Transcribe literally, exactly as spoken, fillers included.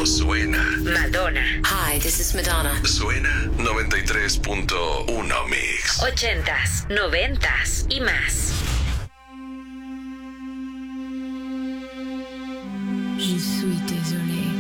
suena. Madonna. Hi, this is Madonna. Suena noventa y tres punto uno Mix. Ochentas, noventas y más. Je suis désolée.